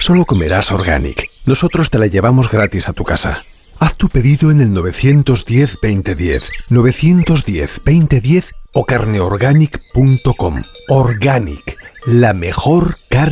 solo comerás Organic. Nosotros te la llevamos gratis a tu casa. Haz tu pedido en el 910-2010, 910-2010 o carneorganic.com. Organic, la mejor carne.